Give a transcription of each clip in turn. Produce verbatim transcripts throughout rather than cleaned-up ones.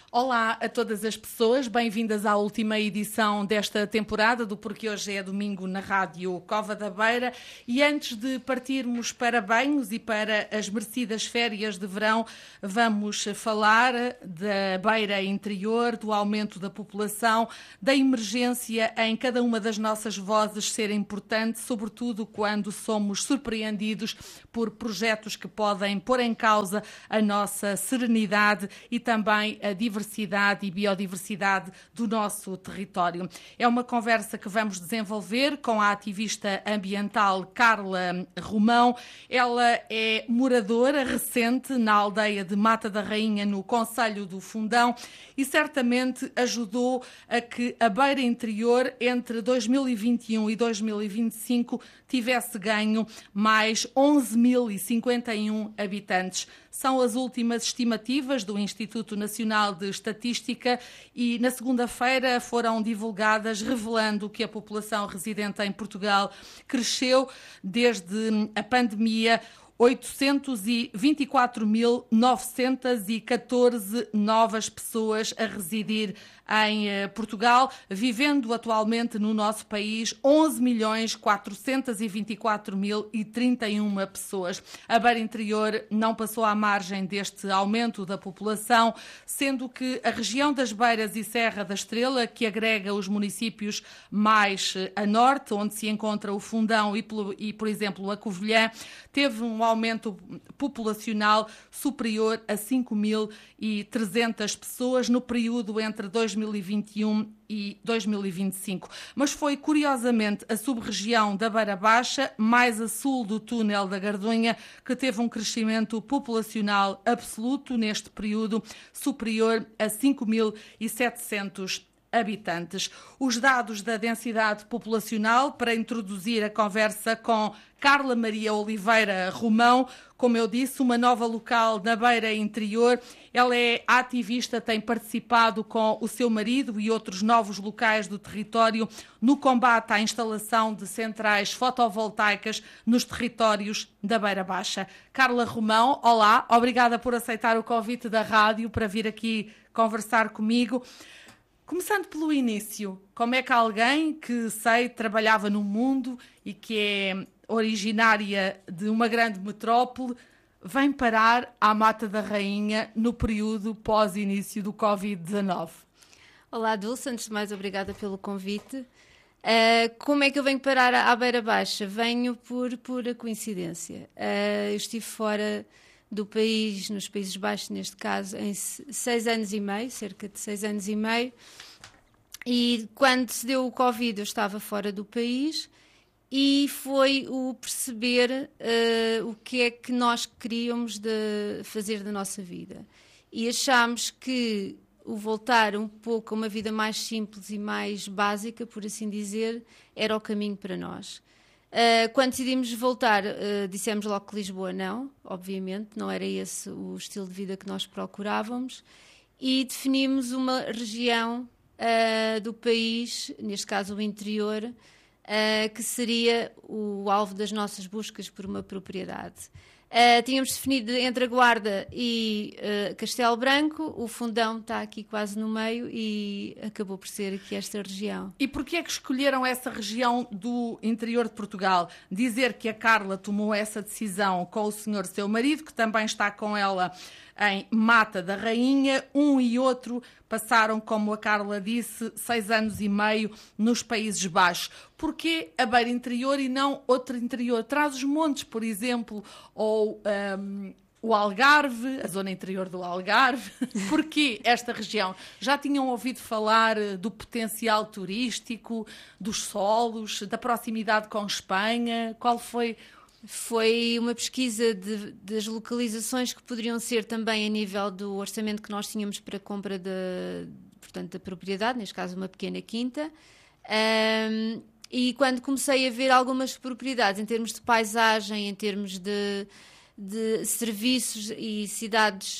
Olá a todas as pessoas, bem-vindas à última edição desta temporada do Porque Hoje é Domingo na Rádio Cova da Beira. E antes de partirmos para banhos e para as merecidas férias de verão, vamos falar da Beira Interior, do aumento da população, da emergência em cada uma das nossas vozes ser importante, sobretudo quando somos surpreendidos por projetos que podem pôr em causa a nossa serenidade e também a diversidade e biodiversidade do nosso território. É uma conversa que vamos desenvolver com a ativista ambiental Carla Romão. Ela é moradora recente na aldeia de Mata da Rainha, no concelho do Fundão, e certamente ajudou a que a Beira Interior, entre dois mil e vinte e um e dois mil e vinte e cinco, tivesse ganho mais onze mil e cinquenta e um habitantes. São as últimas estimativas do Instituto Nacional de Estatística e na segunda-feira foram divulgadas, revelando que a população residente em Portugal cresceu desde a pandemia. oitocentos e vinte e quatro mil novecentos e catorze novas pessoas a residir em Portugal, vivendo atualmente no nosso país onze milhões quatrocentos e vinte e quatro mil e trinta e uma pessoas. A Beira Interior não passou à margem deste aumento da população, sendo que a região das Beiras e Serra da Estrela, que agrega os municípios mais a norte, onde se encontra o Fundão e, e por exemplo, a Covilhã, teve um aumento populacional superior a cinco mil e trezentas pessoas no período entre dois mil e vinte e um e dois mil e vinte e cinco. Mas foi, curiosamente, a sub-região da Beira Baixa, mais a sul do túnel da Gardunha, que teve um crescimento populacional absoluto neste período superior a cinco mil e setecentos habitantes. Os dados da densidade populacional, para introduzir a conversa com Carla Maria Oliveira Romão, como eu disse, uma nova local na Beira Interior. Ela é ativista, tem participado com o seu marido e outros novos locais do território no combate à instalação de centrais fotovoltaicas nos territórios da Beira Baixa. Carla Romão, olá, obrigada por aceitar o convite da rádio para vir aqui conversar comigo. Começando pelo início, como é que alguém que, sei, trabalhava no mundo e que é originária de uma grande metrópole vem parar à Mata da Rainha no período pós-início do covid dezanove? Olá, Dulce, antes de mais, obrigada pelo convite. Uh, como é que eu venho parar à Beira Baixa? Venho por pura coincidência. Uh, eu estive fora do país, nos Países Baixos, neste caso, em seis anos e meio, cerca de seis anos e meio, e quando se deu o Covid eu estava fora do país e foi o perceber uh, o que é que nós queríamos de fazer da nossa vida. E achámos que o voltar um pouco a uma vida mais simples e mais básica, por assim dizer, era o caminho para nós. Uh, quando decidimos voltar, uh, dissemos logo que Lisboa não, obviamente, não era esse o estilo de vida que nós procurávamos, e definimos uma região uh, do país, neste caso o interior, uh, que seria o alvo das nossas buscas por uma propriedade. Uh, tínhamos definido entre a Guarda e uh, Castelo Branco. O Fundão está aqui quase no meio e acabou por ser aqui esta região. E porquê é que escolheram essa região do interior de Portugal? Dizer que a Carla tomou essa decisão com o senhor seu marido, que também está com ela em Mata da Rainha. Um e outro passaram, como a Carla disse, seis anos e meio nos Países Baixos. Porquê a Beira Interior e não outro interior? Trás-os-Montes, por exemplo, ou um, o Algarve, a zona interior do Algarve. Porquê esta região? Já tinham ouvido falar do potencial turístico, dos solos, da proximidade com Espanha? Qual foi... Foi uma pesquisa de, das localizações que poderiam ser também a nível do orçamento que nós tínhamos para a compra de, portanto, da propriedade, neste caso uma pequena quinta. Um, e quando comecei a ver algumas propriedades em termos de paisagem, em termos de, de serviços e cidades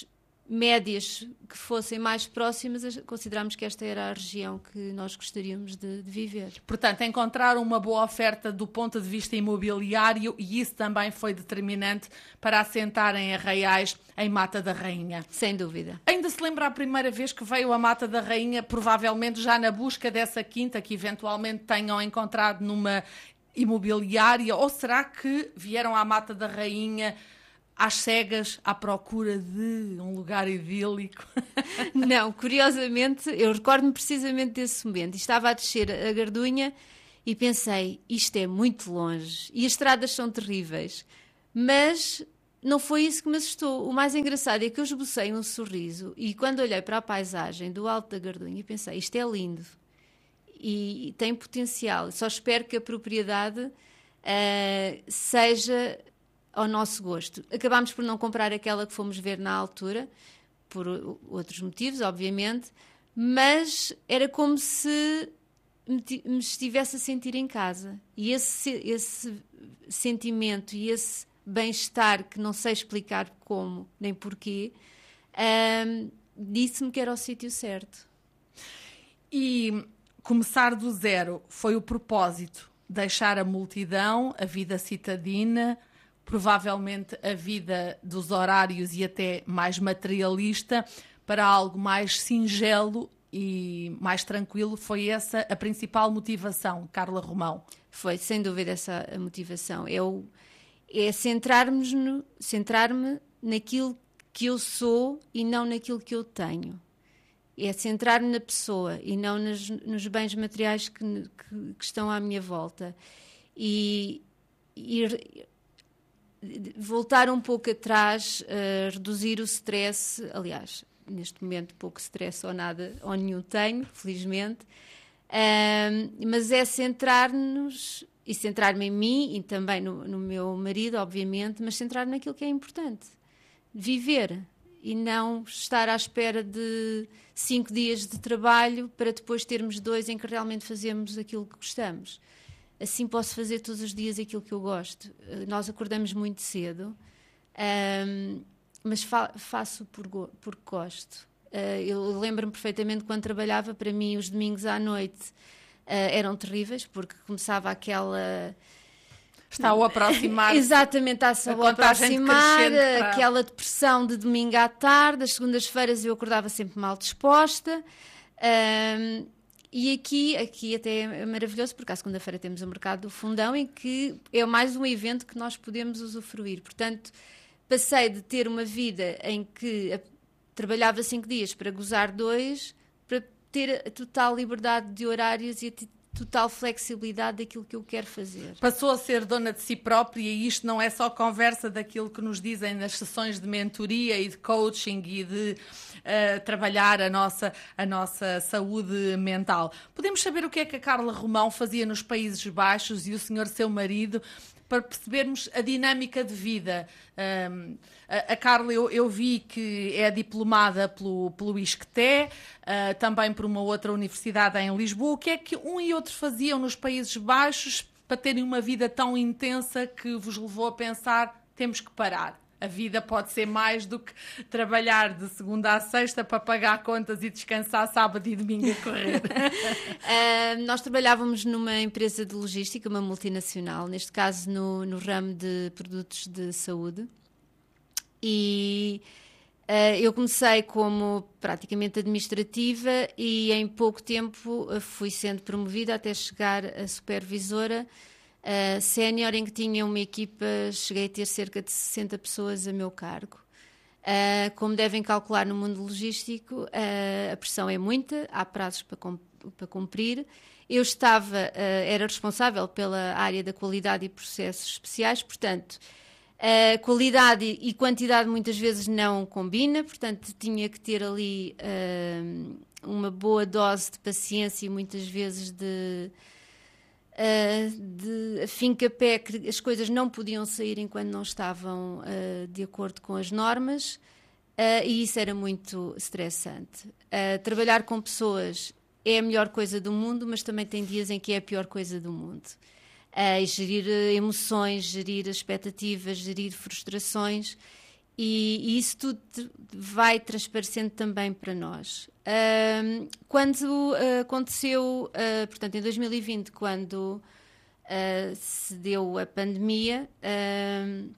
médias que fossem mais próximas, considerámos que esta era a região que nós gostaríamos de, de viver. Portanto, encontrar uma boa oferta do ponto de vista imobiliário, e isso também foi determinante para assentarem Arraiais em Mata da Rainha. Sem dúvida. Ainda se lembra a primeira vez que veio a Mata da Rainha, provavelmente já na busca dessa quinta que eventualmente tenham encontrado numa imobiliária, ou será que vieram à Mata da Rainha às cegas, à procura de um lugar idílico? Não, curiosamente, eu recordo-me precisamente desse momento. Estava a descer a Gardunha e pensei, isto é muito longe e as estradas são terríveis. Mas não foi isso que me assustou. O mais engraçado é que eu esbocei um sorriso e quando olhei para a paisagem do alto da Gardunha, pensei, isto é lindo e tem potencial. Só espero que a propriedade uh, seja ao nosso gosto. Acabámos por não comprar aquela que fomos ver na altura, por outros motivos, obviamente, mas era como se me estivesse a sentir em casa. E esse, esse sentimento e esse bem-estar, que não sei explicar como nem porquê, um, disse-me que era o sítio certo. E começar do zero foi o propósito, deixar a multidão, a vida citadina, provavelmente a vida dos horários e até mais materialista, para algo mais singelo e mais tranquilo. Foi essa a principal motivação, Carla Romão? Foi, sem dúvida, essa a motivação. Eu, é centrar-me no, centrar-me naquilo que eu sou e não naquilo que eu tenho. É centrar-me na pessoa e não nas, nos bens materiais que, que, que estão à minha volta. E... e voltar um pouco atrás, uh, reduzir o stress. Aliás, neste momento pouco stress ou nada, ou nenhum tenho, felizmente, uh, mas é centrar-nos e centrar-me em mim e também no, no meu marido, obviamente, mas centrar-me naquilo que é importante, viver e não estar à espera de cinco dias de trabalho para depois termos dois em que realmente fazemos aquilo que gostamos. Assim posso fazer todos os dias aquilo que eu gosto. Nós acordamos muito cedo, um, mas fa- faço por go- porque gosto. Uh, eu lembro-me perfeitamente quando trabalhava, para mim os domingos à noite uh, eram terríveis, porque começava aquela... Está a aproximar. Exatamente, está-se a, a aproximar, para... aquela depressão de domingo à tarde. As segundas-feiras eu acordava sempre mal disposta. Um, E aqui, aqui até é maravilhoso, porque à segunda-feira temos o Mercado do Fundão, em que é mais um evento que nós podemos usufruir. Portanto, passei de ter uma vida em que a, trabalhava cinco dias para gozar dois, para ter a total liberdade de horários e a t- total flexibilidade daquilo que eu quero fazer. Passou a ser dona de si própria, e isto não é só conversa daquilo que nos dizem nas sessões de mentoria e de coaching e de uh, trabalhar a nossa, a nossa saúde mental. Podemos saber o que é que a Carla Romão fazia nos Países Baixos e o senhor, seu marido, para percebermos a dinâmica de vida. Um, a, a Carla, eu, eu vi que é diplomada pelo, pelo ISCTE, uh, também por uma outra universidade em Lisboa. O que é que um e outro faziam nos Países Baixos para terem uma vida tão intensa que vos levou a pensar, temos que parar? A vida pode ser mais do que trabalhar de segunda a sexta para pagar contas e descansar sábado e domingo a correr. uh, nós trabalhávamos numa empresa de logística, uma multinacional, neste caso no, no ramo de produtos de saúde. E uh, eu comecei como praticamente administrativa e em pouco tempo uh, fui sendo promovida até chegar a supervisora Uh, sénior, em que tinha uma equipa, cheguei a ter cerca de sessenta pessoas a meu cargo. Uh, como devem calcular no mundo logístico, uh, a pressão é muita, há prazos para, com, para cumprir. Eu estava, uh, era responsável pela área da qualidade e processos especiais, portanto, uh, qualidade e quantidade muitas vezes não combina, portanto, tinha que ter ali uh, uma boa dose de paciência e muitas vezes de... Uh, de afim-capé, que as coisas não podiam sair enquanto não estavam uh, de acordo com as normas, uh, e isso era muito estressante. Uh, trabalhar com pessoas é a melhor coisa do mundo, mas também tem dias em que é a pior coisa do mundo. Uh, e gerir emoções, gerir expectativas, gerir frustrações, E, e isso tudo vai transparecendo também para nós. Uh, quando uh, aconteceu, uh, portanto, em dois mil e vinte, quando uh, se deu a pandemia, uh,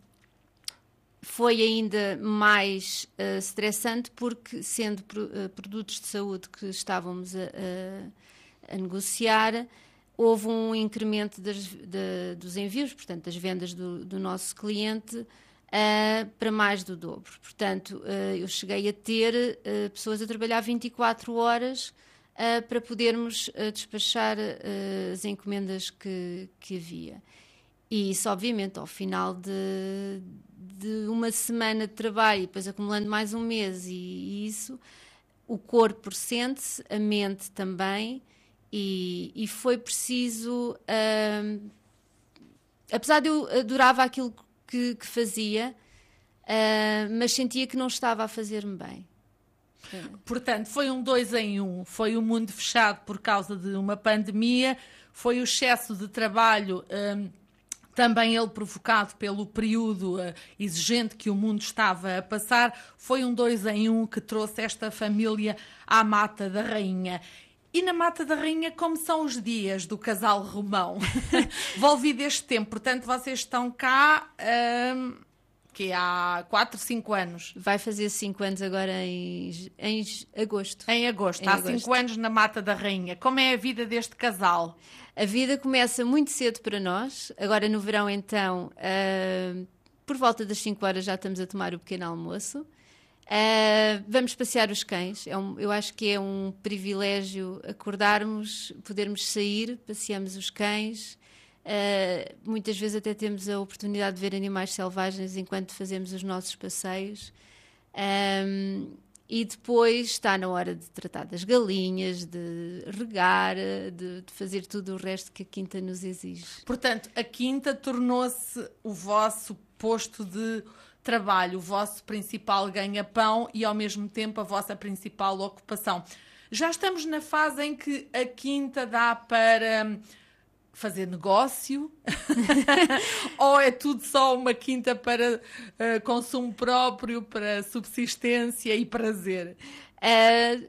foi ainda mais uh, estressante, porque, sendo pro, uh, produtos de saúde que estávamos a, a, a negociar, houve um incremento das, de, dos envios, portanto, das vendas do, do nosso cliente, Uh, para mais do dobro. Portanto, uh, eu cheguei a ter uh, pessoas a trabalhar vinte e quatro horas uh, para podermos uh, despachar uh, as encomendas que, que havia. E isso, obviamente, ao final de, de uma semana de trabalho, e depois acumulando mais um mês, e, e isso, o corpo sente-se, a mente também, e, e foi preciso... Uh, apesar de eu adorava aquilo que Que, que fazia, uh, mas sentia que não estava a fazer-me bem. Portanto, foi um dois em um. Foi o mundo fechado por causa de uma pandemia, foi o excesso de trabalho, um, também ele provocado pelo período uh, exigente que o mundo estava a passar. Foi um dois em um que trouxe esta família à Mata da Rainha. E na Mata da Rainha, como são os dias do casal Romão? Volvi deste tempo, portanto, vocês estão cá um, que há quatro, cinco anos. Vai fazer cinco anos agora em, em agosto. Em agosto, em há agosto. cinco anos na Mata da Rainha. Como é a vida deste casal? A vida começa muito cedo para nós. Agora no verão, então, uh, por volta das cinco horas já estamos a tomar o pequeno almoço. Uh, vamos passear os cães. É um, eu acho que é um privilégio acordarmos, podermos sair, passeamos os cães. Uh, muitas vezes até temos a oportunidade de ver animais selvagens enquanto fazemos os nossos passeios. Um, e depois está na hora de tratar das galinhas, de regar, de, de fazer tudo o resto que a quinta nos exige. Portanto, a quinta tornou-se o vosso posto de trabalho, o vosso principal ganha-pão e, ao mesmo tempo, a vossa principal ocupação. Já estamos na fase em que a quinta dá para fazer negócio? Ou é tudo só uma quinta para uh, consumo próprio, para subsistência e prazer? Uh,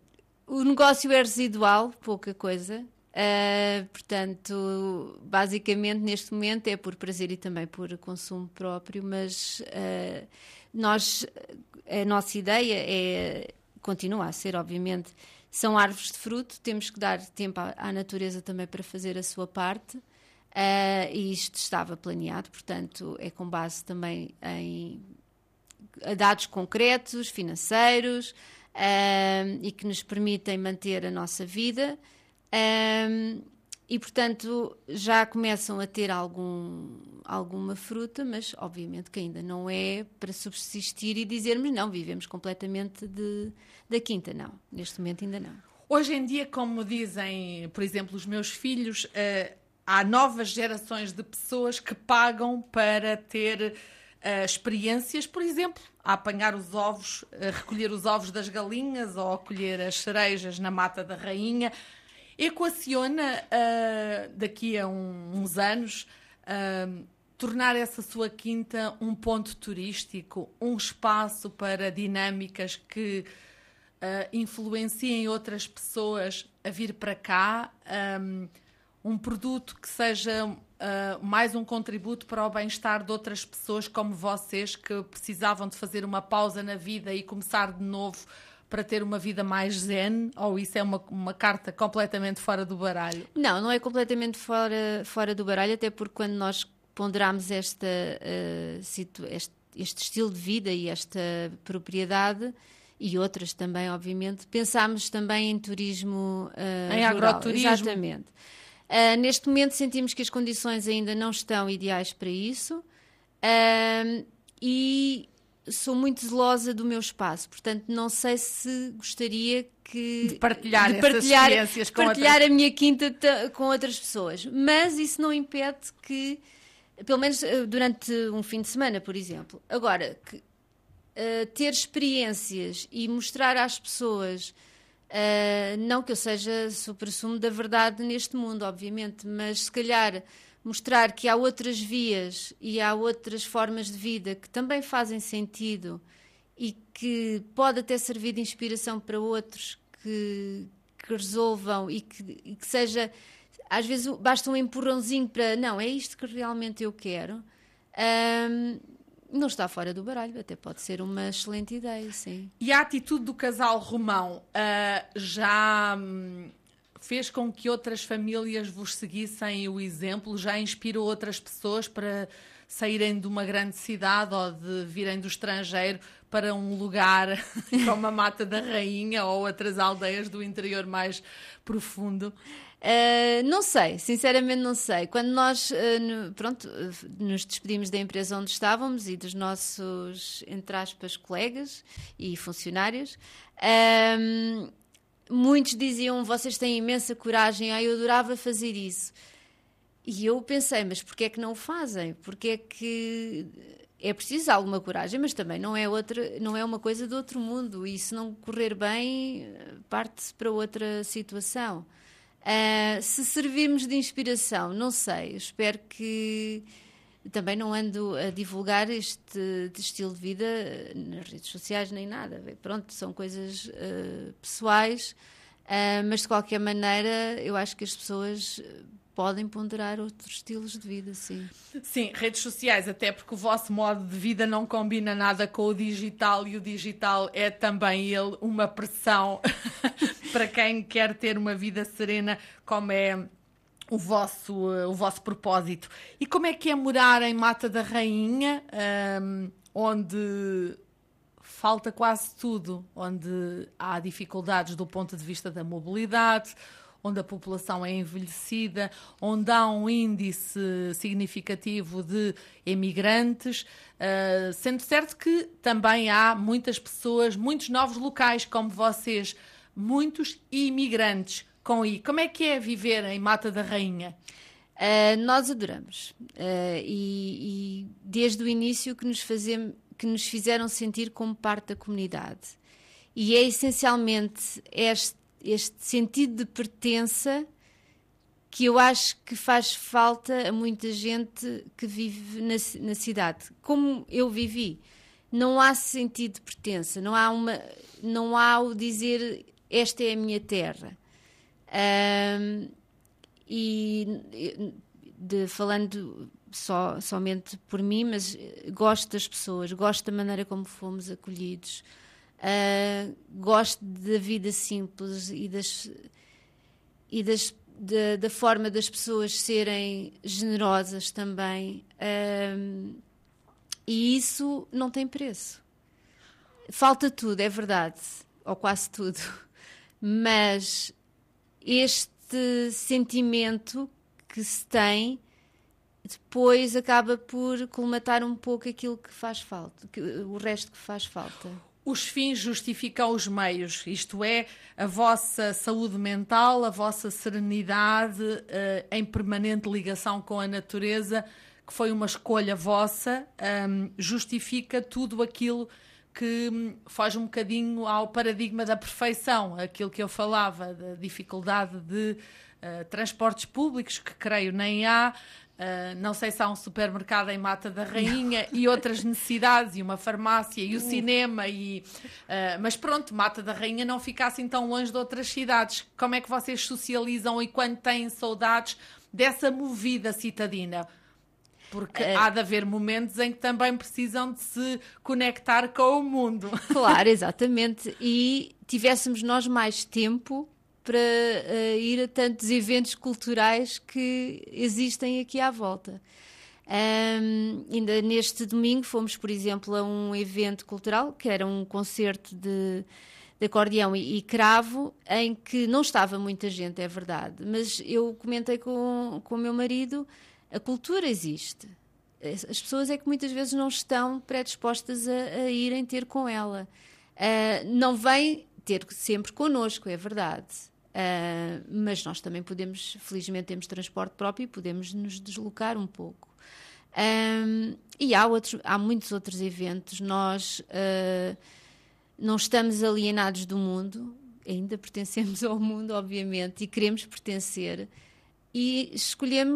o negócio é residual, pouca coisa. Uh, portanto, basicamente neste momento é por prazer e também por consumo próprio, mas uh, nós, a nossa ideia é, continua a ser, obviamente, são árvores de fruto, temos que dar tempo à, à natureza também para fazer a sua parte, uh, e isto estava planeado, portanto é com base também em dados concretos, financeiros, uh, e que nos permitem manter a nossa vida. Um, e, portanto, já começam a ter algum, alguma fruta, mas obviamente que ainda não é para subsistir e dizermos não, vivemos completamente de, da quinta, não. Neste momento ainda não. Hoje em dia, como dizem, por exemplo, os meus filhos, uh, há novas gerações de pessoas que pagam para ter uh, experiências, por exemplo, a apanhar os ovos, a recolher os ovos das galinhas ou a colher as cerejas na Mata da Rainha. Equaciona, uh, daqui a um, uns anos, uh, tornar essa sua quinta um ponto turístico, um espaço para dinâmicas que uh, influenciem outras pessoas a vir para cá, um, um produto que seja uh, mais um contributo para o bem-estar de outras pessoas como vocês, que precisavam de fazer uma pausa na vida e começar de novo para ter uma vida mais zen, ou isso é uma, uma carta completamente fora do baralho? Não, não é completamente fora, fora do baralho, até porque quando nós ponderamos esta, uh, situ, este, este estilo de vida e esta propriedade, e outras também, obviamente, pensámos também em turismo uh, em rural. agroturismo. Exatamente. Uh, neste momento sentimos que as condições ainda não estão ideais para isso, uh, e sou muito zelosa do meu espaço, portanto não sei se gostaria que de partilhar, de partilhar, essas experiências com partilhar outras... a minha quinta t- com outras pessoas, mas isso não impede que, pelo menos durante um fim de semana, por exemplo, agora que, uh, ter experiências e mostrar às pessoas, uh, não que eu seja supra-sumo da verdade neste mundo, obviamente, mas se calhar mostrar que há outras vias e há outras formas de vida que também fazem sentido e que pode até servir de inspiração para outros que, que resolvam e que, e que seja, às vezes basta um empurrãozinho para, não, é isto que realmente eu quero. Um, não está fora do baralho, até pode ser uma excelente ideia, sim. E a atitude do casal Romão uh, já hum, fez com que outras famílias vos seguissem o exemplo? Já inspirou outras pessoas para saírem de uma grande cidade ou de virem do estrangeiro para um lugar como a Mata da Rainha ou outras aldeias do interior mais profundo? Uh, não sei, sinceramente não sei. Quando nós uh, no, pronto, nos despedimos da empresa onde estávamos e dos nossos, entre aspas, colegas e funcionários, um, muitos diziam, vocês têm imensa coragem, ah, eu adorava fazer isso. E eu pensei, mas porquê é que não o fazem? Porquê é que é preciso alguma coragem, mas também não é, outra, não é uma coisa de outro mundo, e se não correr bem, parte-se para outra situação. Uh, se servirmos de inspiração, não sei, espero que também não ando a divulgar este, este estilo de vida nas redes sociais nem nada, pronto, são coisas uh, pessoais, uh, mas de qualquer maneira eu acho que as pessoas podem ponderar outros estilos de vida, sim. Sim, redes sociais, até porque o vosso modo de vida não combina nada com o digital e o digital é também ele uma pressão para quem quer ter uma vida serena, como é o vosso, o vosso propósito. E como é que é morar em Mata da Rainha, um, onde falta quase tudo, onde há dificuldades do ponto de vista da mobilidade, onde a população é envelhecida, onde há um índice significativo de emigrantes, uh, sendo certo que também há muitas pessoas, muitos novos locais como vocês, muitos imigrantes com I. Como é que é viver em Mata da Rainha? Uh, nós adoramos uh, e, e desde o início que nos, fazemos, que nos fizeram sentir como parte da comunidade. E é essencialmente este este sentido de pertença que eu acho que faz falta a muita gente que vive na, na cidade. Como eu vivi, não há sentido de pertença, não há, uma, não há o dizer esta é a minha terra. Um, e de, falando só, somente por mim, mas gosto das pessoas, gosto da maneira como fomos acolhidos. Uh, gosto da vida simples e, das, e das, da, da forma das pessoas serem generosas também, uh, e isso não tem preço. Falta tudo, é verdade, ou quase tudo, mas este sentimento que se tem depois acaba por colmatar um pouco aquilo que faz falta, o resto que faz falta. Os fins justificam os meios, isto é, a vossa saúde mental, a vossa serenidade uh, em permanente ligação com a natureza, que foi uma escolha vossa, um, justifica tudo aquilo que um, foge um bocadinho ao paradigma da perfeição, aquilo que eu falava, da dificuldade de uh, transportes públicos, que creio nem há. Uh, não sei se há um supermercado em Mata da Rainha não. E outras necessidades, e uma farmácia, e o uh. cinema, e, uh, mas pronto, Mata da Rainha não fica assim tão longe de outras cidades. Como é que vocês socializam e quando têm saudades dessa movida citadina? Porque uh. há de haver momentos em que também precisam de se conectar com o mundo. Claro, exatamente. E tivéssemos nós mais tempo para uh, ir a tantos eventos culturais que existem aqui à volta. Um, ainda neste domingo fomos, por exemplo, a um evento cultural, que era um concerto de, de acordeão e, e cravo, em que não estava muita gente, é verdade, mas eu comentei com, com o meu marido, a cultura existe. As pessoas é que muitas vezes não estão predispostas a, a irem ter com ela. Uh, não vem ter sempre connosco, é verdade. Uh, mas nós também podemos, felizmente temos transporte próprio e podemos nos deslocar um pouco. Um, e há, outros, há muitos outros eventos. Nós uh, não estamos alienados do mundo, ainda pertencemos ao mundo, obviamente, e queremos pertencer. E escolhemos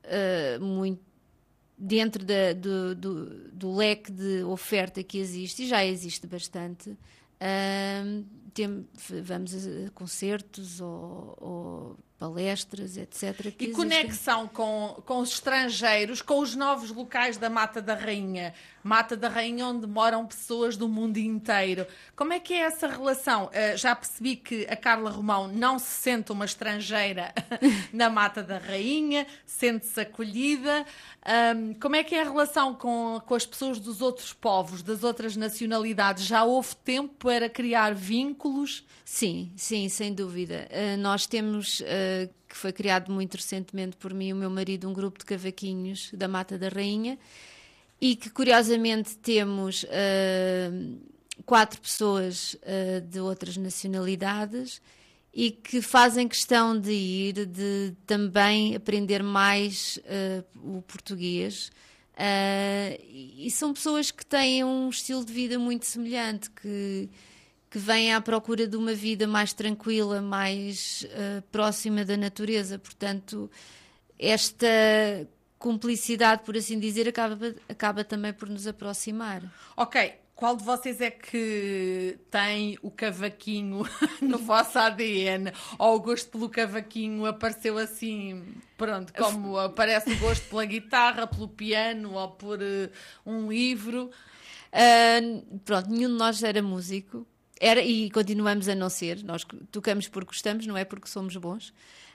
uh, muito dentro da, do, do, do leque de oferta que existe, e já existe bastante. Uh, tem, vamos a concertos ou, ou palestras, etcétera. E conexão com, com os estrangeiros, com os novos locais da Mata da Rainha. Mata da Rainha, onde moram pessoas do mundo inteiro. Como é que é essa relação? Uh, já percebi que a Carla Romão não se sente uma estrangeira na Mata da Rainha, sente-se acolhida. Um, como é que é a relação com, com as pessoas dos outros povos, das outras nacionalidades? Já houve tempo para criar vínculos? Sim, sim, sem dúvida. Uh, nós temos, uh, que foi criado muito recentemente por mim e o meu marido, um grupo de cavaquinhos da Mata da Rainha, e que curiosamente temos uh, quatro pessoas uh, de outras nacionalidades e que fazem questão de ir, de também aprender mais uh, o português. Uh, e são pessoas que têm um estilo de vida muito semelhante, que, que vêm à procura de uma vida mais tranquila, mais uh, próxima da natureza. Portanto, esta cumplicidade, por assim dizer, acaba, acaba também por nos aproximar. Ok. Qual de vocês é que tem o cavaquinho no vosso A D N? Ou o gosto pelo cavaquinho apareceu assim, pronto, como aparece o gosto pela guitarra, pelo piano ou por uh, um livro? Uh, pronto, nenhum de nós era músico. Era, e continuamos a não ser. Nós tocamos porque gostamos, não é porque somos bons.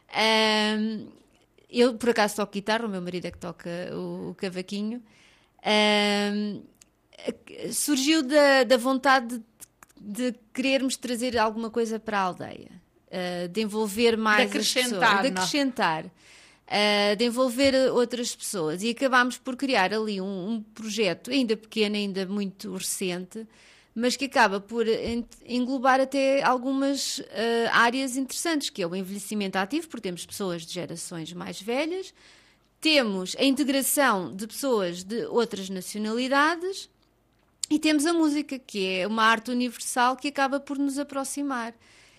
Uh, eu, por acaso, toco guitarra, o meu marido é que toca o, o cavaquinho. Uh, surgiu da, da vontade de, de querermos trazer alguma coisa para a aldeia, uh, de envolver mais de as pessoas, de acrescentar, uh, de envolver outras pessoas, e acabámos por criar ali um, um projeto ainda pequeno, ainda muito recente, mas que acaba por englobar até algumas uh, áreas interessantes, que é o envelhecimento ativo, porque temos pessoas de gerações mais velhas, temos a integração de pessoas de outras nacionalidades, e temos a música, que é uma arte universal que acaba por nos aproximar.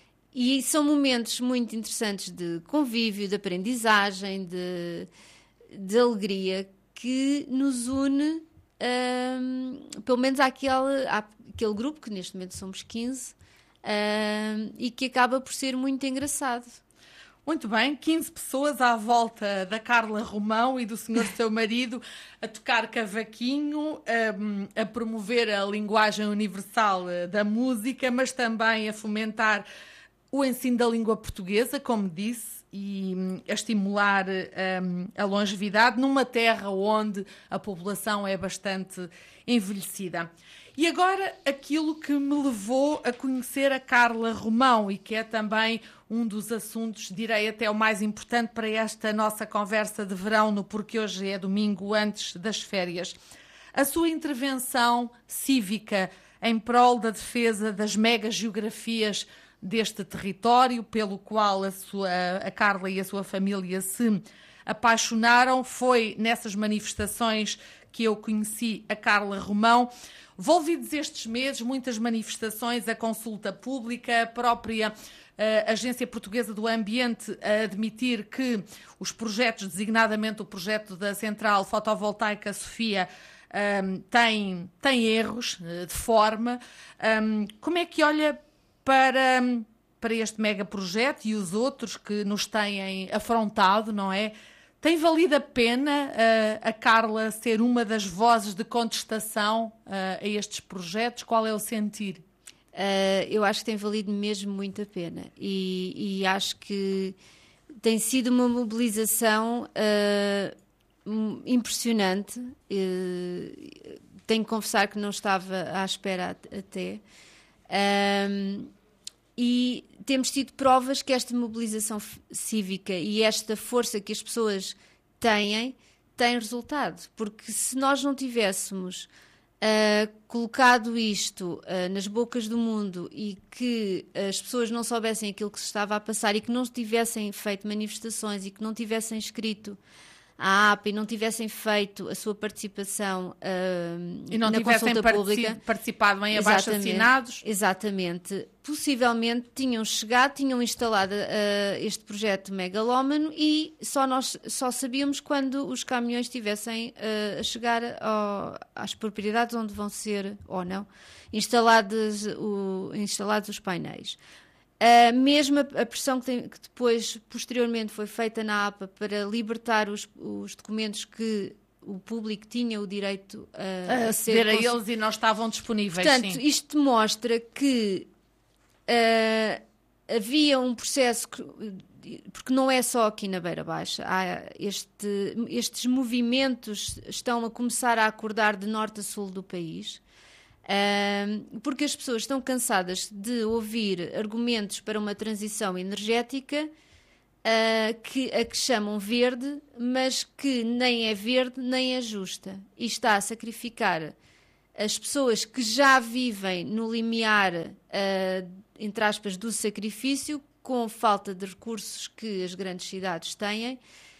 E são momentos muito interessantes de convívio, de aprendizagem, de, de alegria, que nos une, hum, pelo menos àquele, àquele grupo, que neste momento somos quinze, hum, e que acaba por ser muito engraçado. Muito bem, quinze pessoas à volta da Carla Romão e do senhor seu marido a tocar cavaquinho, a, a promover a linguagem universal da música, mas também a fomentar o ensino da língua portuguesa, como disse, e a estimular um, a longevidade numa terra onde a população é bastante envelhecida. E agora aquilo que me levou a conhecer a Carla Romão, e que é também um dos assuntos, direi até o mais importante para esta nossa conversa de verão, no Porque Hoje é Domingo, antes das férias. A sua intervenção cívica em prol da defesa das megageografias deste território, pelo qual a, sua, a Carla e a sua família se apaixonaram, foi nessas manifestações que eu conheci a Carla Romão. Volvidos estes meses, muitas manifestações, a consulta pública, a própria uh, Agência Portuguesa do Ambiente a admitir que os projetos, designadamente o projeto da Central Fotovoltaica Sofia, um, têm, têm erros uh, de forma. Um, como é que olha para, para este megaprojeto e os outros que nos têm afrontado, não é? Tem valido a pena uh, a Carla ser uma das vozes de contestação uh, a estes projetos? Qual é o sentir? Uh, eu acho que tem valido mesmo muito a pena, e, e acho que tem sido uma mobilização uh, impressionante. Uh, tenho que confessar que não estava à espera até. Um, E temos tido provas que esta mobilização cívica e esta força que as pessoas têm, tem resultado. Porque se nós não tivéssemos uh, colocado isto uh, nas bocas do mundo, e que as pessoas não soubessem aquilo que se estava a passar, e que não tivessem feito manifestações, e que não tivessem escrito à A P A e não tivessem feito a sua participação uh, e não na tivessem consulta pública, participado em abaixo-assinados, exatamente, possivelmente tinham chegado, tinham instalado uh, este projeto megalómano e só nós só sabíamos quando os caminhões estivessem uh, a chegar ao, às propriedades onde vão ser, ou não, instalados, o, instalados os painéis. Uh, mesmo a, a pressão que, tem, que depois, posteriormente, foi feita na A P A para libertar os, os documentos que o público tinha o direito uh, a aceder a, a eles e não estavam disponíveis. Portanto, sim. Isto mostra que uh, havia um processo, que, porque não é só aqui na Beira Baixa, há este, estes movimentos estão a começar a acordar de norte a sul do país. Uh, porque as pessoas estão cansadas de ouvir argumentos para uma transição energética uh, que, a que chamam verde, mas que nem é verde nem é justa. E está a sacrificar as pessoas que já vivem no limiar, uh, entre aspas, do sacrifício, com falta de recursos que as grandes cidades têm,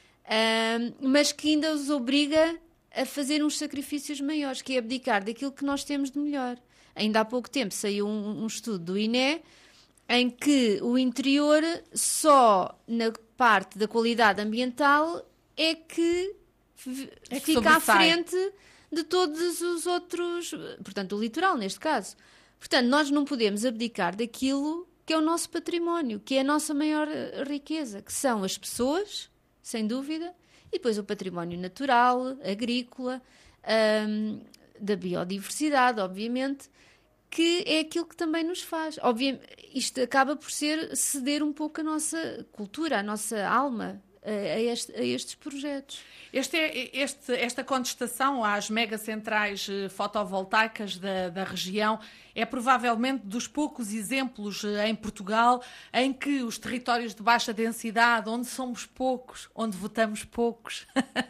uh, mas que ainda os obriga a fazer uns sacrifícios maiores, que é abdicar daquilo que nós temos de melhor. Ainda há pouco tempo saiu um, um estudo do I N E em que o interior, só na parte da qualidade ambiental, é que, é que fica sobressai. à frente de todos os outros, portanto, o litoral, neste caso. Portanto, nós não podemos abdicar daquilo que é o nosso património, que é a nossa maior riqueza, que são as pessoas, sem dúvida, e depois o património natural, agrícola, um, da biodiversidade, obviamente, que é aquilo que também nos faz. Obviamente, isto acaba por ser ceder um pouco a nossa cultura, a nossa alma a, a, este, a estes projetos. Este é, este, esta contestação às megacentrais fotovoltaicas da, da região é provavelmente dos poucos exemplos em Portugal em que os territórios de baixa densidade, onde somos poucos, onde votamos poucos,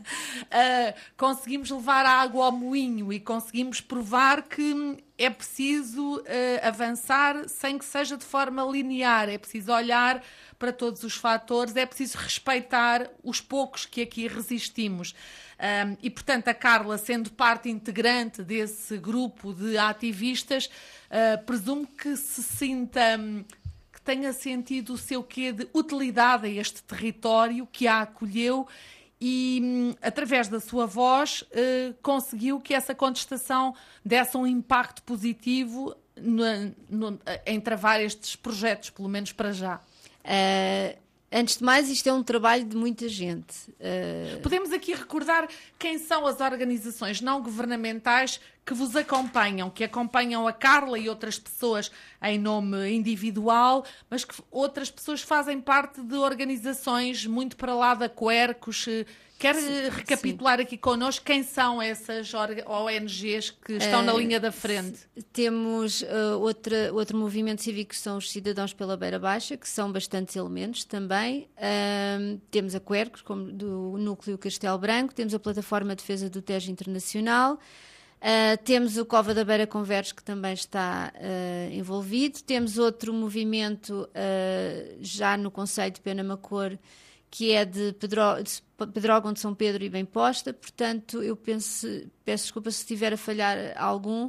uh, conseguimos levar a água ao moinho e conseguimos provar que é preciso uh, avançar sem que seja de forma linear, é preciso olhar para todos os fatores, é preciso respeitar os poucos que aqui resistimos. Um, e, portanto, a Carla, sendo parte integrante desse grupo de ativistas, uh, presumo que se sinta, um, que tenha sentido o seu quê de utilidade a este território que a acolheu e, um, através da sua voz, uh, conseguiu que essa contestação desse um impacto positivo no, no, em travar estes projetos, pelo menos para já. Uh... Antes de mais, isto é um trabalho de muita gente. Uh... Podemos aqui recordar quem são as organizações não governamentais que vos acompanham, que acompanham a Carla e outras pessoas em nome individual, mas que outras pessoas fazem parte de organizações muito para lá da Quercus. Quer sim, recapitular sim. aqui connosco quem são essas O N Gs que estão uh, na linha da frente? Temos uh, outra, outro movimento cívico que são os Cidadãos pela Beira Baixa, que são bastantes elementos também. Uh, temos a Quercus, como do Núcleo Castelo Branco, temos a Plataforma de Defesa do Tejo Internacional, uh, temos o Cova da Beira Converge, que também está uh, envolvido, temos outro movimento uh, já no concelho de Penamacor, que é de, Pedro, de Pedrógão de São Pedro e Bem Posta, portanto, eu penso, peço desculpa se estiver a falhar algum,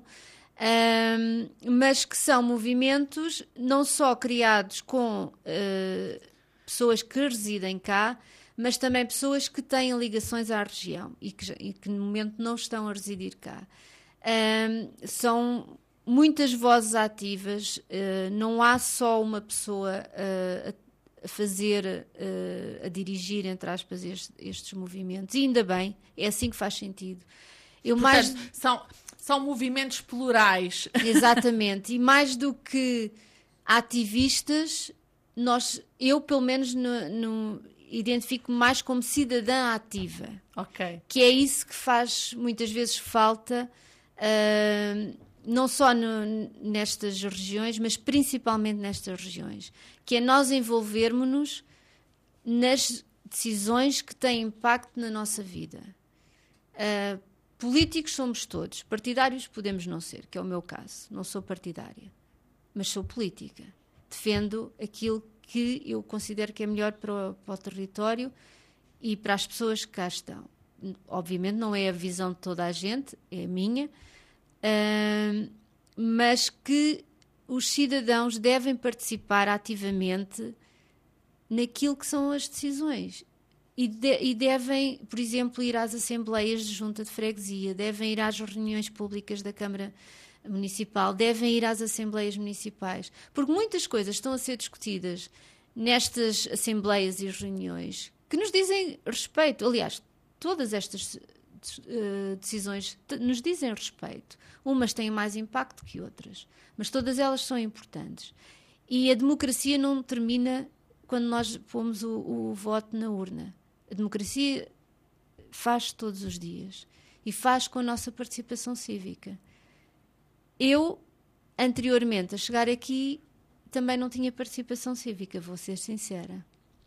um, mas que são movimentos não só criados com uh, pessoas que residem cá, mas também pessoas que têm ligações à região e que, e que no momento não estão a residir cá. Um, são muitas vozes ativas, uh, não há só uma pessoa uh, a a fazer, uh, a dirigir, entre aspas, estes, estes movimentos. E ainda bem, é assim que faz sentido. Eu Portanto, mais... são, são movimentos plurais. Exatamente. E mais do que ativistas, nós, eu, pelo menos, no, no, identifico mais como cidadã ativa. Ok. Que é isso que faz, muitas vezes, falta... Uh, não só no, nestas regiões, mas principalmente nestas regiões, que é nós envolvermos-nos nas decisões que têm impacto na nossa vida. Uh, políticos somos todos, partidários podemos não ser, que é o meu caso, não sou partidária, mas sou política. Defendo aquilo que eu considero que é melhor para o, para o território e para as pessoas que cá estão. Obviamente não é a visão de toda a gente, é a minha, uh, mas que os cidadãos devem participar ativamente naquilo que são as decisões. E, de, e devem, por exemplo, ir às assembleias de junta de freguesia, devem ir às reuniões públicas da Câmara Municipal, devem ir às assembleias municipais, porque muitas coisas estão a ser discutidas nestas assembleias e reuniões que nos dizem respeito. Aliás, todas estas uh, decisões nos dizem respeito. Umas têm mais impacto que outras, mas todas elas são importantes. E a democracia não termina quando nós pomos o, o voto na urna. A democracia faz todos os dias e faz com a nossa participação cívica. Eu, anteriormente a chegar aqui, também não tinha participação cívica, vou ser sincera.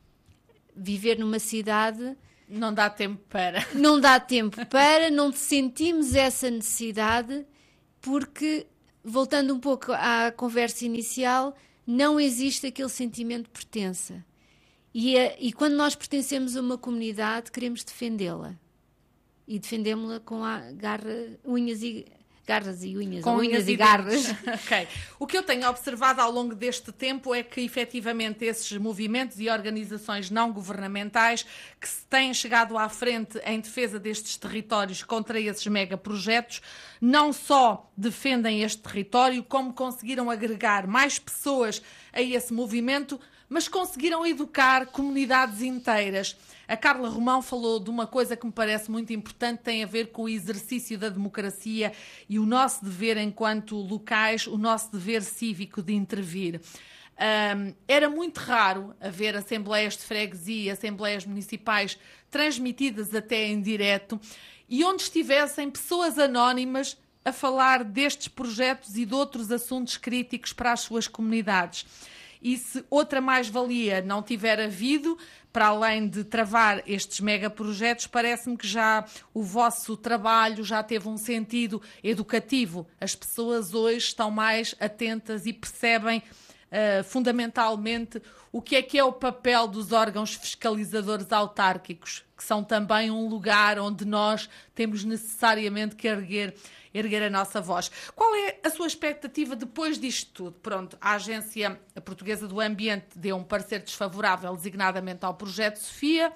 Viver numa cidade... Não dá tempo para. Não dá tempo para, não sentimos essa necessidade, porque, voltando um pouco à conversa inicial, não existe aquele sentimento de pertença. E, a, e quando nós pertencemos a uma comunidade, queremos defendê-la. E defendemos-la com a garra, unhas e... Garras e unhas, com unhas, unhas e, e garras. Ok. O que eu tenho observado ao longo deste tempo é que, efetivamente, esses movimentos e organizações não governamentais que se têm chegado à frente em defesa destes territórios contra esses megaprojetos, não só defendem este território, como conseguiram agregar mais pessoas a esse movimento, mas conseguiram educar comunidades inteiras. A Carla Romão falou de uma coisa que me parece muito importante, tem a ver com o exercício da democracia e o nosso dever enquanto locais, o nosso dever cívico de intervir. Um, era muito raro haver assembleias de freguesia, assembleias municipais transmitidas até em direto e onde estivessem pessoas anónimas a falar destes projetos e de outros assuntos críticos para as suas comunidades. E se outra mais-valia não tiver havido, para além de travar estes megaprojetos, parece-me que já o vosso trabalho já teve um sentido educativo. As pessoas hoje estão mais atentas e percebem uh, fundamentalmente o que é que é o papel dos órgãos fiscalizadores autárquicos, que são também um lugar onde nós temos necessariamente que erguer erguer a nossa voz. Qual é a sua expectativa depois disto tudo? Pronto, a Agência Portuguesa do Ambiente deu um parecer desfavorável designadamente ao projeto Sofia.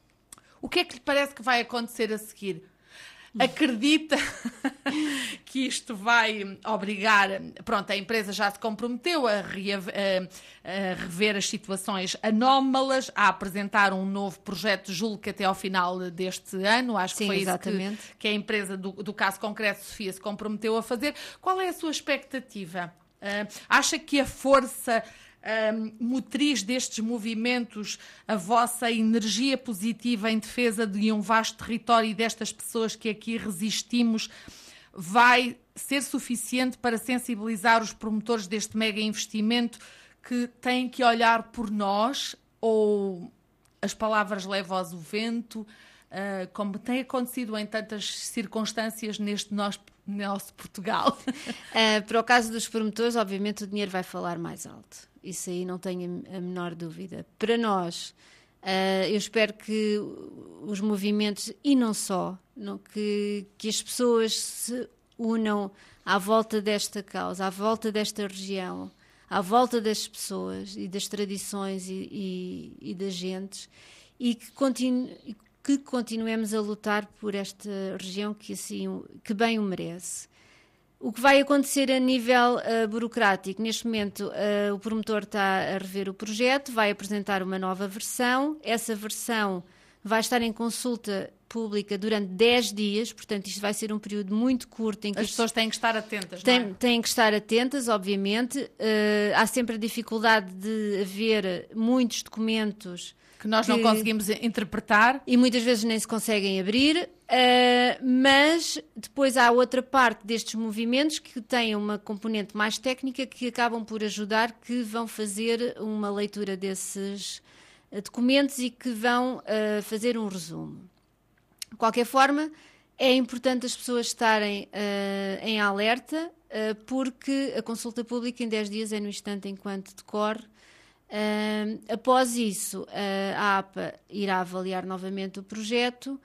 O que é que lhe parece que vai acontecer a seguir? Acredita que isto vai obrigar... Pronto, a empresa já se comprometeu a, reaver, a, a rever as situações anómalas, a apresentar um novo projeto, julgo que até ao final deste ano. Acho Sim, que foi exatamente. isso que, que a empresa do, do caso concreto Sofia se comprometeu a fazer. Qual é a sua expectativa? Uh, acha que a força... Um, motriz destes movimentos, a vossa energia positiva em defesa de um vasto território e destas pessoas que aqui resistimos, vai ser suficiente para sensibilizar os promotores deste mega investimento que têm que olhar por nós, ou as palavras levam-as o vento, uh, como tem acontecido em tantas circunstâncias neste nosso, nosso Portugal? Uh, para o caso dos promotores, obviamente o dinheiro vai falar mais alto. Isso aí não tenho a menor dúvida. Para nós, uh, eu espero que os movimentos, e não só, não, que, que as pessoas se unam à volta desta causa, à volta desta região, à volta das pessoas e das tradições e, e, e das gentes, e que, continu, que continuemos a lutar por esta região que, assim, que bem o merece. O que vai acontecer a nível uh, burocrático, neste momento uh, o promotor está a rever o projeto, vai apresentar uma nova versão, essa versão vai estar em consulta pública durante dez dias, portanto isto vai ser um período muito curto em que as pessoas têm que estar atentas, têm, não é? Têm que estar atentas, obviamente. Uh, há sempre a dificuldade de haver muitos documentos que nós não que... conseguimos interpretar. E muitas vezes nem se conseguem abrir, uh, mas depois há outra parte destes movimentos que têm uma componente mais técnica que acabam por ajudar, que vão fazer uma leitura desses documentos e que vão uh, fazer um resumo. De qualquer forma, é importante as pessoas estarem uh, em alerta, uh, porque a consulta pública em dez dias é no instante enquanto decorre. Uh, após isso, uh, a APA irá avaliar novamente o projeto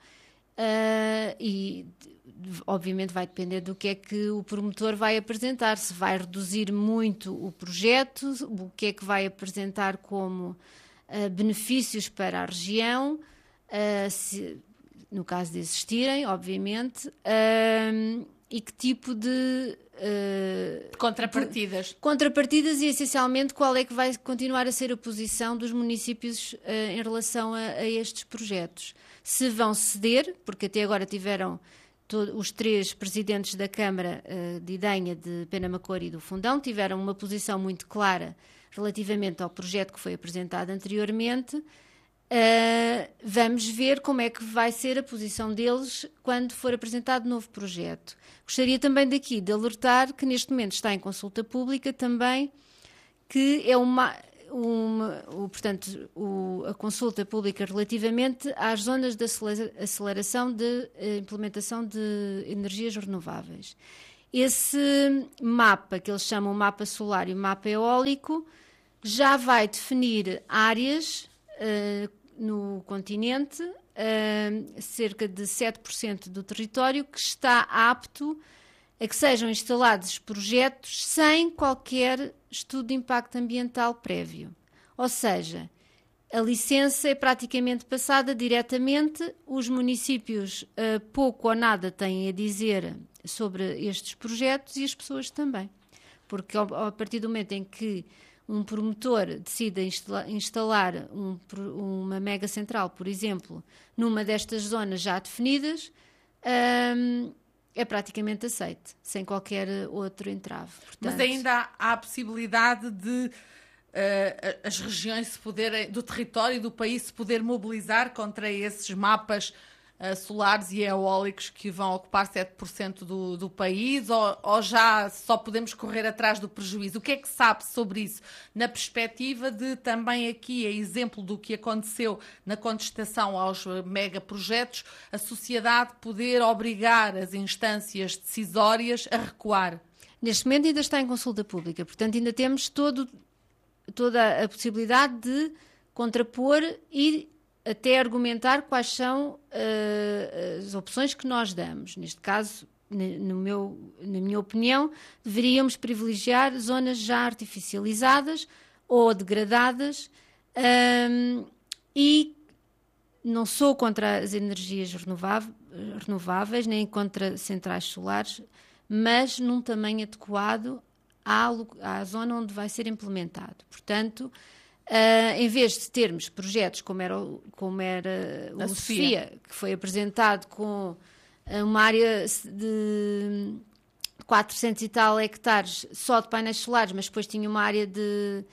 uh, e, obviamente, vai depender do que é que o promotor vai apresentar. Se vai reduzir muito o projeto, o que é que vai apresentar como uh, benefícios para a região, uh, se, no caso de existirem, obviamente, uh, e que tipo de... Uh, contrapartidas. De, contrapartidas e, essencialmente, qual é que vai continuar a ser a posição dos municípios uh, em relação a, a estes projetos. Se vão ceder, porque até agora tiveram todo, os três presidentes da Câmara uh, de Idenha, de Penamacor e do Fundão, tiveram uma posição muito clara relativamente ao projeto que foi apresentado anteriormente. Uh, vamos ver como é que vai ser a posição deles quando for apresentado novo projeto. Gostaria também daqui de alertar que neste momento está em consulta pública também, que é uma, uma o, portanto, o, a consulta pública relativamente às zonas de aceleração de uh, implementação de energias renováveis. Esse mapa, que eles chamam mapa solar e mapa eólico, já vai definir áreas uh, no continente, uh, cerca de sete por cento do território, que está apto a que sejam instalados projetos sem qualquer estudo de impacto ambiental prévio. Ou seja, a licença é praticamente passada diretamente, os municípios uh, pouco ou nada têm a dizer sobre estes projetos e as pessoas também. Porque ao, a partir do momento em que um promotor decide instala, instalar um, uma mega central, por exemplo, numa destas zonas já definidas, hum, é praticamente aceite, sem qualquer outro entrave. Portanto, mas ainda há, há a possibilidade de uh, as regiões se poderem, do território e do país se poder mobilizar contra esses mapas uh, solares e eólicos que vão ocupar sete por cento do, do país, ou, ou já só podemos correr atrás do prejuízo? O que é que sabe sobre isso? Na perspectiva de também aqui, a exemplo do que aconteceu na contestação aos megaprojetos, a sociedade poder obrigar as instâncias decisórias a recuar? Neste momento ainda está em consulta pública, portanto ainda temos todo, toda a possibilidade de contrapor e até argumentar quais são uh, as opções que nós damos. Neste caso, no meu, na minha opinião, deveríamos privilegiar zonas já artificializadas ou degradadas, um, e não sou contra as energias renováveis, nem contra centrais solares, mas num tamanho adequado à, à zona onde vai ser implementado. Portanto, Uh, em vez de termos projetos como era, como era o Sofia, que foi apresentado com uma área de quatrocentos e tal hectares só de painéis solares, mas depois tinha uma área de,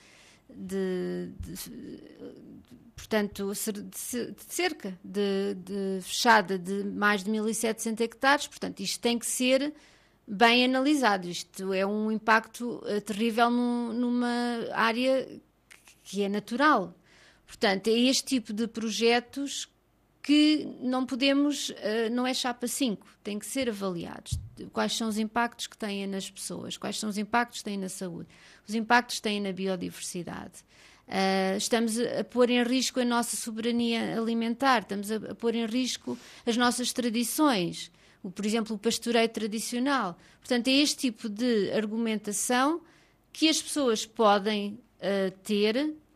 de, de portanto, de cerca de, de fechada de mais de mil e setecentos hectares. Portanto, isto tem que ser bem analisado. Isto é um impacto uh, terrível num, numa área que é natural. Portanto, é este tipo de projetos que não podemos, não é chapa cinco, tem que ser avaliados. Quais são os impactos que têm nas pessoas, quais são os impactos que têm na saúde, os impactos que têm na biodiversidade. Estamos a pôr em risco a nossa soberania alimentar, estamos a pôr em risco as nossas tradições, por exemplo, o pastoreio tradicional. Portanto, é este tipo de argumentação que as pessoas podem Uh, ter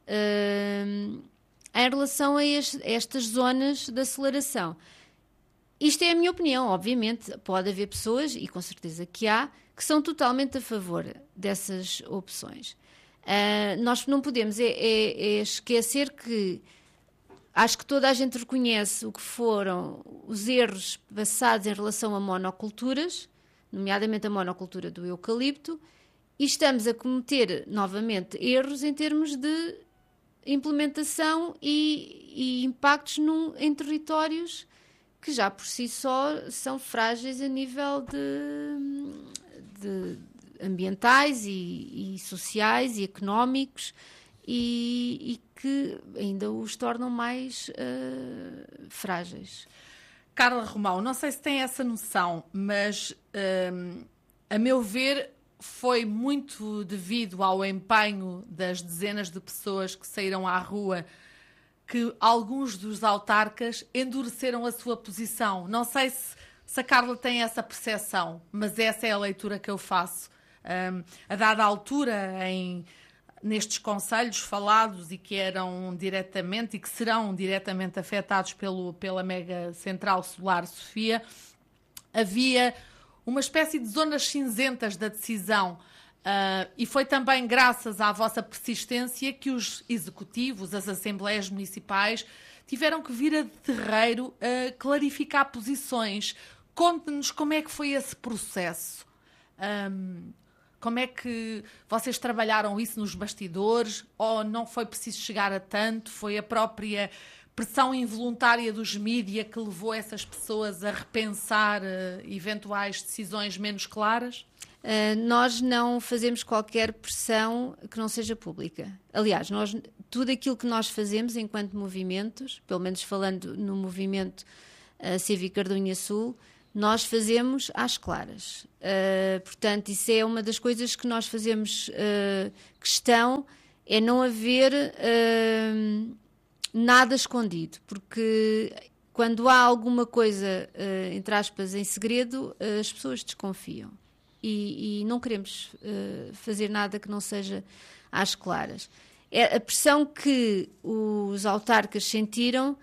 uh, em relação a, este, a estas zonas de aceleração. Isto é a minha opinião, obviamente. Pode haver pessoas, e com certeza que há, que são totalmente a favor dessas opções. Uh, nós não podemos é, é, é esquecer que acho que toda a gente reconhece o que foram os erros passados em relação a monoculturas, nomeadamente a monocultura do eucalipto, e estamos a cometer novamente erros em termos de implementação e, e impactos num, em territórios que já por si só são frágeis a nível de, de ambientais e, e sociais e económicos, e, e que ainda os tornam mais uh, frágeis. Carla Romão, não sei se tem essa noção, mas um, a meu ver foi muito devido ao empenho das dezenas de pessoas que saíram à rua que alguns dos autarcas endureceram a sua posição. Não sei se, se a Carla tem essa percepção, mas essa é a leitura que eu faço. Um, a dada altura, em, nestes concelhos falados e que eram diretamente e que serão diretamente afetados pelo, pela mega central solar Sofia, havia uma espécie de zonas cinzentas da decisão. Uh, e foi também graças à vossa persistência que os executivos, as assembleias municipais, tiveram que vir a terreiro uh, clarificar posições. Conte-nos como é que foi esse processo. Um, como é que vocês trabalharam isso nos bastidores? Ou não foi preciso chegar a tanto? Foi a própria pressão involuntária dos mídia que levou essas pessoas a repensar uh, eventuais decisões menos claras? Uh, nós não fazemos qualquer pressão que não seja pública. Aliás, nós, tudo aquilo que nós fazemos enquanto movimentos, pelo menos falando no movimento uh, Cívico Cardunha Sul, nós fazemos às claras. Uh, portanto, isso é uma das coisas que nós fazemos uh, questão, é não haver uh, nada escondido, porque quando há alguma coisa, uh, entre aspas, em segredo, uh, as pessoas desconfiam. E, e não queremos uh, fazer nada que não seja às claras. É, a pressão que os autarcas sentiram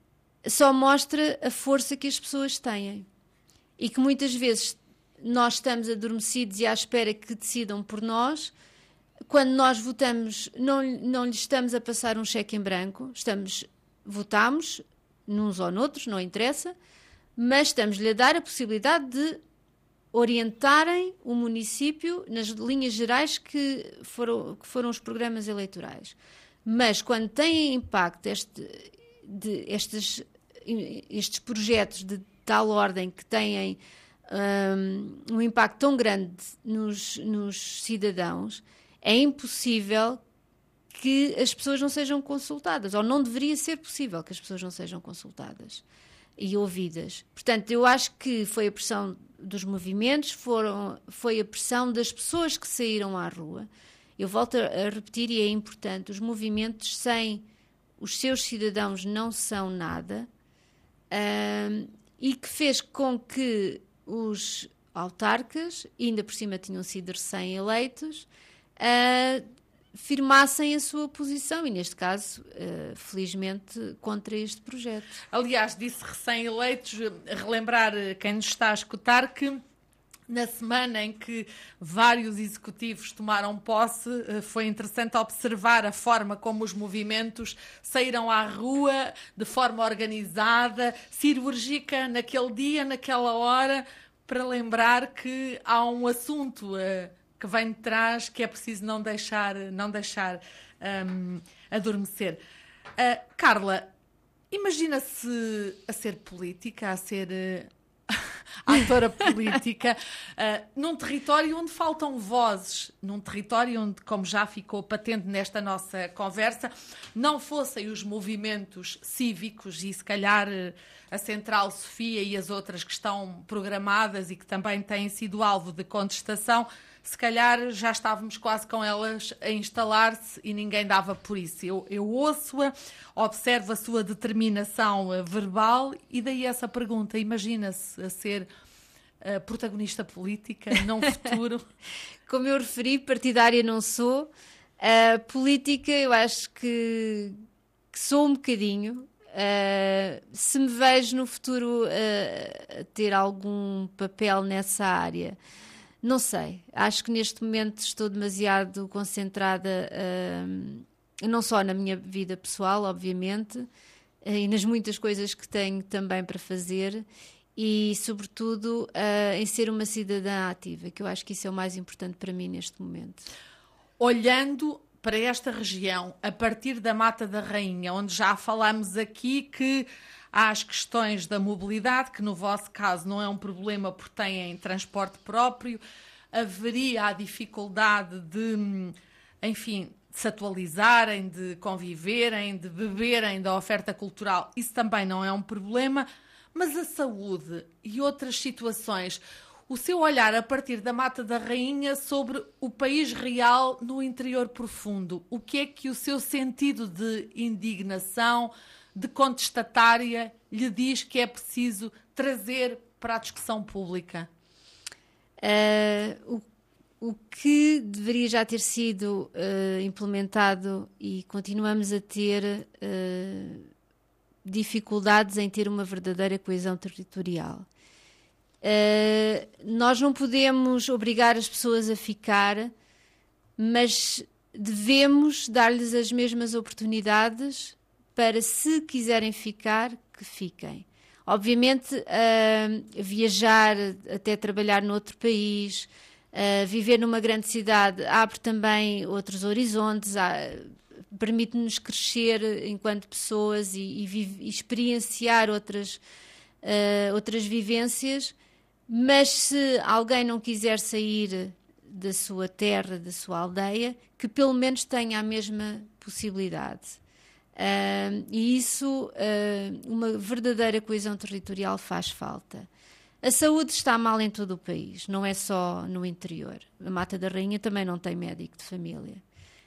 só mostra a força que as pessoas têm. E que muitas vezes nós estamos adormecidos e à espera que decidam por nós. Quando nós votamos, não, não lhes estamos a passar um cheque em branco. Estamos, votamos, nuns ou noutros, não interessa, mas estamos-lhe a dar a possibilidade de orientarem o município nas linhas gerais que foram, que foram os programas eleitorais. Mas quando têm impacto este, de, estes, estes projetos de tal ordem que têm um, um impacto tão grande nos, nos cidadãos, é impossível que as pessoas não sejam consultadas, ou não deveria ser possível que as pessoas não sejam consultadas e ouvidas. Portanto, eu acho que foi a pressão dos movimentos, foram, foi a pressão das pessoas que saíram à rua. Eu volto a, a repetir, e é importante, os movimentos sem os seus cidadãos não são nada, um, e que fez com que os autarcas, ainda por cima tinham sido recém-eleitos, uh, firmassem a sua posição e, neste caso, uh, felizmente, contra este projeto. Aliás, disse recém-eleitos, relembrar quem nos está a escutar que na semana em que vários executivos tomaram posse, foi interessante observar a forma como os movimentos saíram à rua de forma organizada, cirúrgica, naquele dia, naquela hora, para lembrar que há um assunto uh, que vem de trás que é preciso não deixar, não deixar um, adormecer. Uh, Carla, imagina-se a ser política, a ser uh, atora política, uh, num território onde faltam vozes, num território onde, como já ficou patente nesta nossa conversa, não fossem os movimentos cívicos e, se calhar, a Central Sofia e as outras que estão programadas e que também têm sido alvo de contestação, se calhar já estávamos quase com elas a instalar-se e ninguém dava por isso. Eu, eu ouço-a, observo a sua determinação verbal e daí essa pergunta. Imagina-se a ser uh, protagonista política num futuro? Como eu referi, partidária não sou. Uh, política eu acho que, que sou um bocadinho. Uh, se me vejo no futuro uh, a ter algum papel nessa área, não sei, acho que neste momento estou demasiado concentrada uh, não só na minha vida pessoal, obviamente, uh, e nas muitas coisas que tenho também para fazer e, sobretudo, uh, em ser uma cidadã ativa, que eu acho que isso é o mais importante para mim neste momento. Olhando para esta região, a partir da Mata da Rainha, onde já falámos aqui que há as questões da mobilidade, que no vosso caso não é um problema porque têm transporte próprio, haveria a dificuldade de, enfim, de se atualizarem, de conviverem, de beberem da oferta cultural, isso também não é um problema, mas a saúde e outras situações, o seu olhar a partir da Mata da Rainha sobre o país real no interior profundo. O que é que o seu sentido de indignação, de contestatária, lhe diz que é preciso trazer para a discussão pública? Uh, o, o que deveria já ter sido uh, implementado, e continuamos a ter uh, dificuldades em ter uma verdadeira coesão territorial. Uh, nós não podemos obrigar as pessoas a ficar, mas devemos dar-lhes as mesmas oportunidades para, se quiserem ficar, que fiquem. Obviamente, uh, viajar, até trabalhar noutro país, uh, viver numa grande cidade, abre também outros horizontes, permite-nos crescer enquanto pessoas e, e, vive, e experienciar outras, uh, outras vivências. Mas se alguém não quiser sair da sua terra, da sua aldeia, que pelo menos tenha a mesma possibilidade. Uh, e isso, uh, uma verdadeira coesão territorial faz falta. A saúde está mal em todo o país, não é só no interior. A Mata da Rainha também não tem médico de família.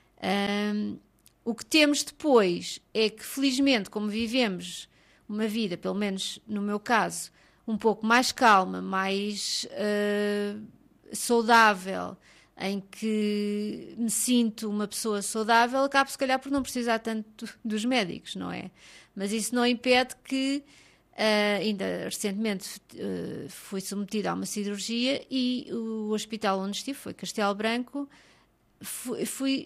Uh, o que temos depois é que, felizmente, como vivemos uma vida, pelo menos no meu caso, um pouco mais calma, mais uh, saudável, em que me sinto uma pessoa saudável, acabo se calhar por não precisar tanto dos médicos, não é? Mas isso não impede que, uh, ainda recentemente uh, fui submetida a uma cirurgia e o hospital onde estive, foi Castelo Branco, fui, fui,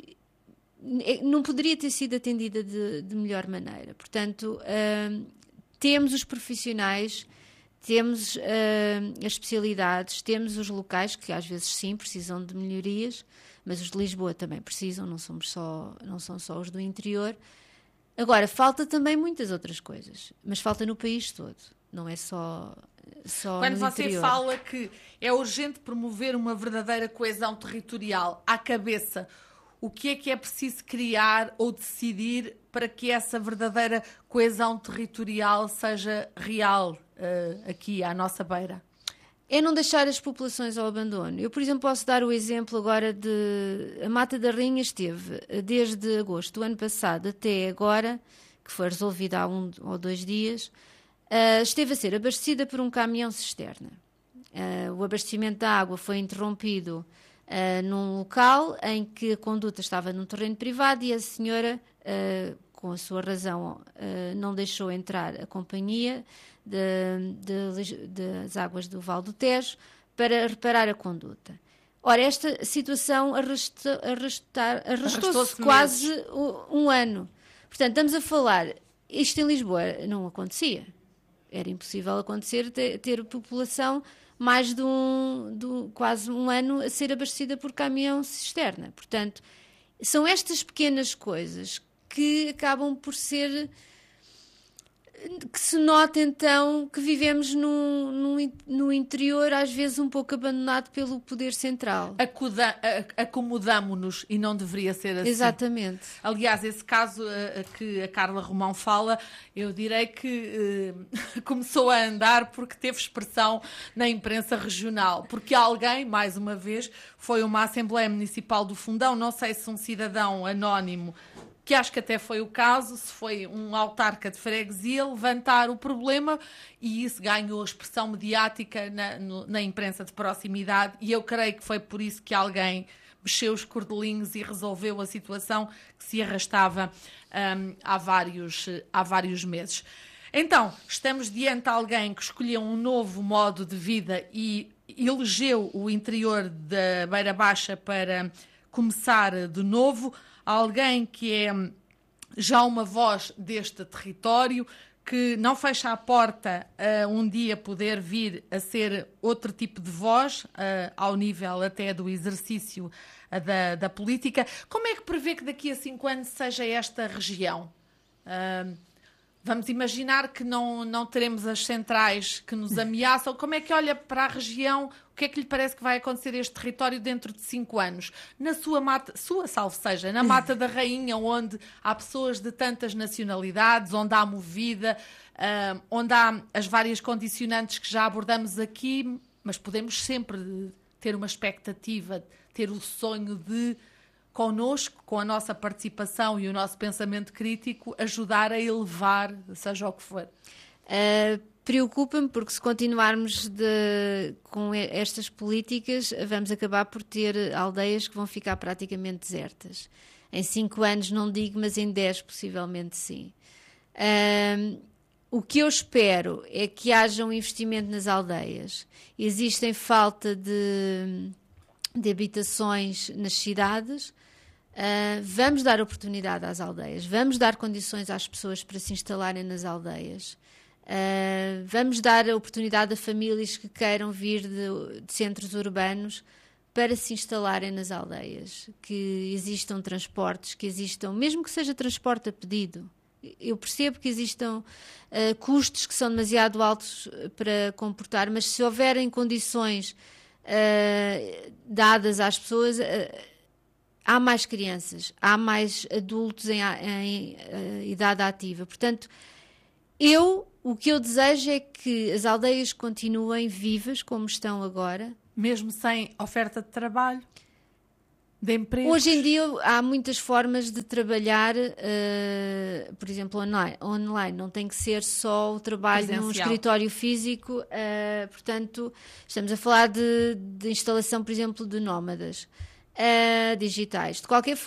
não poderia ter sido atendida de, de melhor maneira. Portanto, uh, temos os profissionais, temos uh, as especialidades, temos os locais, que às vezes sim precisam de melhorias, mas os de Lisboa também precisam, não, somos só, não são só os do interior. Agora, falta também muitas outras coisas, mas falta no país todo, não é só, só Quando no você interior. fala que é urgente promover uma verdadeira coesão territorial à cabeça, o que é que é preciso criar ou decidir para que essa verdadeira coesão territorial seja real uh, aqui à nossa beira? É não deixar as populações ao abandono. Eu, por exemplo, posso dar o exemplo agora de... A Mata da Rainha esteve desde agosto do ano passado até agora, que foi resolvida há um ou dois dias, uh, esteve a ser abastecida por um caminhão-cisterna. Uh, o abastecimento da água foi interrompido Uh, num local em que a conduta estava num terreno privado e a senhora, uh, com a sua razão, uh, não deixou entrar a companhia de, de, das águas do Val do Tejo para reparar a conduta. Ora, esta situação arrasta, arrastar, arrastou-se quase um, um ano. Portanto, estamos a falar, isto em Lisboa não acontecia. Era impossível acontecer ter, ter população mais de, um, de quase um ano a ser abastecida por caminhão-cisterna. Portanto, são estas pequenas coisas que acabam por ser... que se nota então que vivemos no, no, no interior, às vezes um pouco abandonado pelo poder central. Acomodamo-nos e não deveria ser assim. Exatamente. Aliás, esse caso a, a que a Carla Romão fala, eu direi que eh, começou a andar porque teve expressão na imprensa regional, porque alguém, mais uma vez, foi uma Assembleia Municipal do Fundão, não sei se um cidadão anónimo, que acho que até foi o caso, se foi um autarca de freguesia, levantar o problema e isso ganhou expressão mediática na, no, na imprensa de proximidade e eu creio que foi por isso que alguém mexeu os cordelinhos e resolveu a situação que se arrastava um, há, vários, há vários meses. Então, estamos diante de alguém que escolheu um novo modo de vida e elegeu o interior da Beira Baixa para começar de novo, alguém que é já uma voz deste território, que não fecha a porta a um dia poder vir a ser outro tipo de voz, ao nível até do exercício da, da política. Como é que prevê que daqui a cinco anos seja esta região? Vamos imaginar que não, não teremos as centrais que nos ameaçam. Como é que olha para a região? O que é que lhe parece que vai acontecer a este território dentro de cinco anos? Na sua mata, sua salve seja, na Mata da Rainha, onde há pessoas de tantas nacionalidades, onde há movida, uh, onde há as várias condicionantes que já abordamos aqui, mas podemos sempre ter uma expectativa, ter o sonho de, connosco, com a nossa participação e o nosso pensamento crítico, ajudar a elevar, seja o que for. Uh, preocupa-me porque se continuarmos de, com estas políticas, vamos acabar por ter aldeias que vão ficar praticamente desertas. Em cinco anos não digo, mas em dez possivelmente sim. Uh, o que eu espero é que haja um investimento nas aldeias. Existem falta de, de habitações nas cidades. Uh, vamos dar oportunidade às aldeias, vamos dar condições às pessoas para se instalarem nas aldeias. Uh, vamos dar a oportunidade a famílias que queiram vir de, de centros urbanos para se instalarem nas aldeias, que existam transportes, que existam, mesmo que seja transporte a pedido. Eu percebo que existam uh, custos que são demasiado altos para comportar, mas se houverem condições uh, dadas às pessoas, uh, há mais crianças, há mais adultos em, em uh, idade ativa. Portanto, eu... O que eu desejo é que as aldeias continuem vivas como estão agora. Mesmo sem oferta de trabalho, de emprego. Hoje em dia há muitas formas de trabalhar, uh, por exemplo, online, online. Não tem que ser só o trabalho presencial. Num escritório físico. Uh, portanto, estamos a falar de, de instalação, por exemplo, de nómadas uh, digitais. De qualquer forma,